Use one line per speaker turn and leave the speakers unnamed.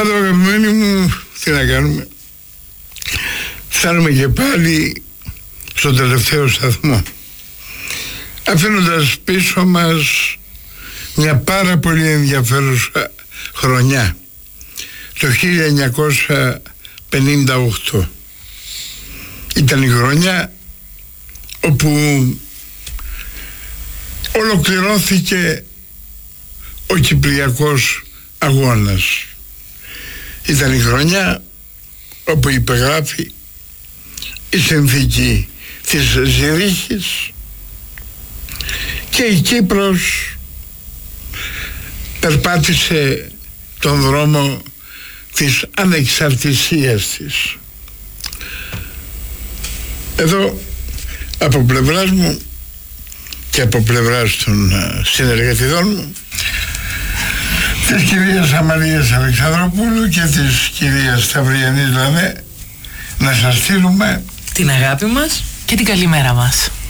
Αγαπημένοι μου, τι να κάνουμε. Φτάνουμε και πάλι στο τελευταίο σταθμό, αφήνοντας πίσω μας μια πάρα πολύ ενδιαφέρουσα χρονιά, το 1958. Ήταν η χρονιά όπου ολοκληρώθηκε ο Κυπριακός Αγώνας. Ήταν η χρονιά όπου υπεγράφει η συνθήκη της Ζηρίχης και η Κύπρος περπάτησε τον δρόμο της ανεξαρτησίας της. Εδώ από πλευράς μου και από πλευράς των συνεργατιδών μου, της κυρίας Αμαρίας Αλεξανδροπούλου και της κυρίας Σταυριανής Λανέ, να σας στείλουμε
την αγάπη μας και την καλημέρα μας.